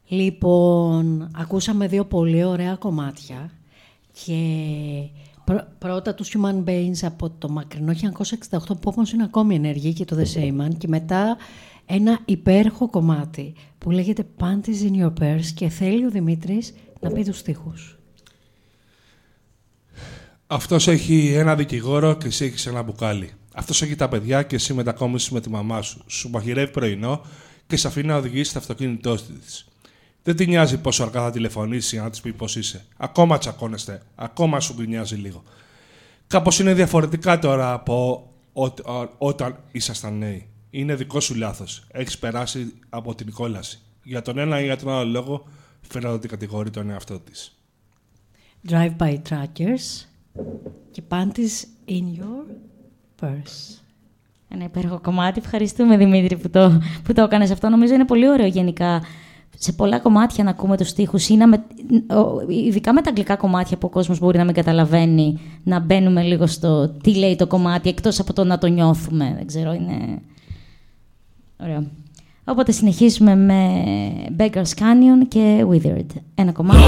Λοιπόν, ακούσαμε δύο πολύ ωραία κομμάτια και πρώτα του Human Beings από το μακρινό 1968 που όμως είναι ακόμη ενεργή και το The Same Man, και μετά ένα υπέροχο κομμάτι που λέγεται Panties in Your Purse και θέλει ο Δημήτρης να πει τους στίχους. Αυτός έχει ένα δικηγόρο και εσύ έχεις ένα μπουκάλι. Αυτός έχει τα παιδιά και εσύ μετακόμισες με τη μαμά σου. Σου μαγειρεύει πρωινό και σε αφήνει να οδηγήσεις το αυτοκίνητό της. Δεν τη νοιάζει πόσο αργά θα τηλεφωνήσει για να της πει πώς είσαι. Ακόμα τσακώνεστε. Ακόμα σου γκρινιάζει λίγο. Κάπως είναι διαφορετικά τώρα από όταν ήσασταν νέοι. Είναι δικό σου λάθος. Έχεις περάσει από την κόλαση. Για τον ένα ή για τον άλλο λόγο φαίνεται ότι κατηγορεί τον εαυτό της. Drive-by Truckers και Panties in Your Purse. Ένα υπέροχο κομμάτι. Ευχαριστούμε, Δημήτρη, που το έκανες αυτό. Νομίζω είναι πολύ ωραίο γενικά σε πολλά κομμάτια να ακούμε τους στίχους ή ειδικά με τα αγγλικά κομμάτια που ο κόσμος μπορεί να μην καταλαβαίνει, να μπαίνουμε λίγο στο τι λέει το κομμάτι, εκτός από το να το νιώθουμε. Δεν ξέρω, είναι ωραίο. Οπότε συνεχίζουμε με Beggar's Canyon και Withered. Ένα κομμάτι.